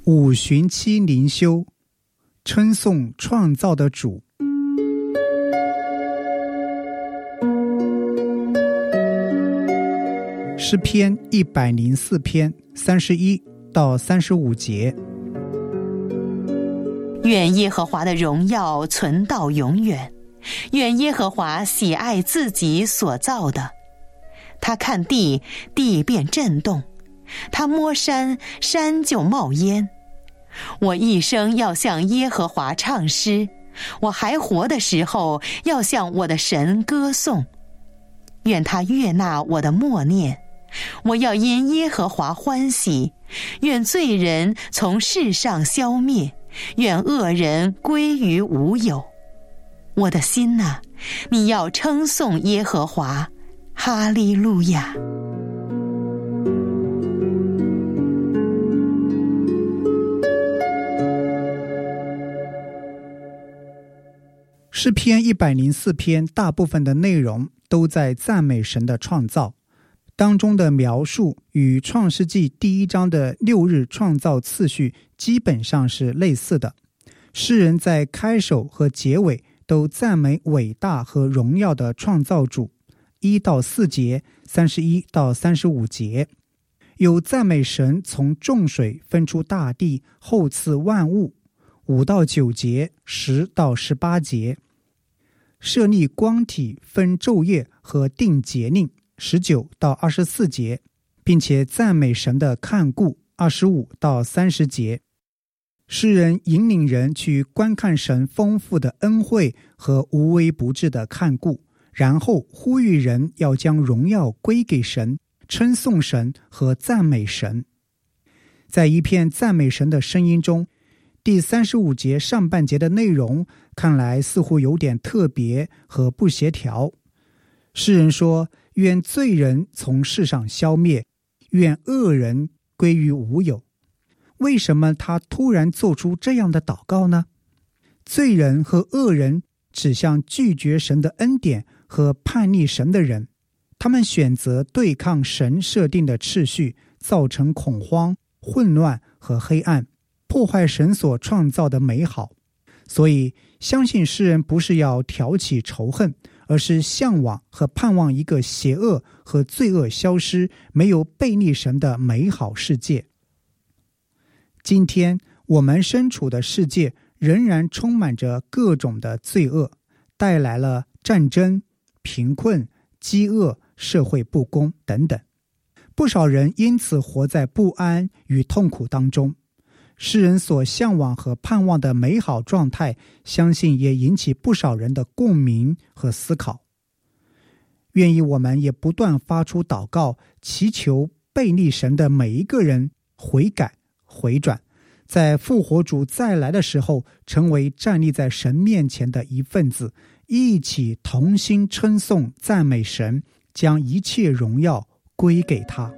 五旬期灵修，称颂创造的主。诗篇104篇31到35节。 愿耶和华的荣耀存到永远，愿耶和华喜爱自己所造的。他看地，地便震动；他摸山，山就冒烟。我一生要向耶和华唱诗，我还活的时候要向我的神歌颂。愿他悦纳我的默念，我要因耶和华欢喜。愿罪人从世上消灭，愿恶人归于无有。我的心哪，你要称颂耶和华，哈利路亚。 诗篇104篇大部分的内容都在赞美神的创造，当中的描述与创世纪第1章的6日创造次序基本上是类似的。诗人在开首和结尾都赞美伟大和荣耀的创造主，1到4节，31到35节。有赞美神从众水分出大地，后赐万物，5到9节，10到18节。设立光体，分昼夜和定节令，19到24节，并且赞美神的看顾，25到30节。诗人引领人去观看神丰富的恩惠和无微不至的看顾，然后呼吁人要将荣耀归给神，称颂神和赞美神。在一片赞美神的声音中，第35节上半节的内容看来似乎有点特别和不协调。诗人说，愿罪人从世上消灭，愿恶人归于无有。为什么他突然做出这样的祷告呢？罪人和恶人指向拒绝神的恩典和叛逆神的人，他们选择对抗神设定的秩序，造成恐慌、混乱和黑暗，破坏神所创造的美好。所以相信诗人不是要挑起仇恨，而是向往和盼望一个邪恶和罪恶消失，没有悖逆神的美好世界。今天我们身处的世界仍然充满着各种的罪恶，带来了战争、贫困、饥饿、社会不公等等。不少人因此活在不安与痛苦当中。诗人所向往和盼望的美好状态，相信也引起不少人的共鸣和思考。愿意我们也不断发出祷告，祈求悖逆神的每一个人悔改回转，在复活主再来的时候，成为站立在神面前的一份子，一起同心称颂赞美神，将一切荣耀归给他。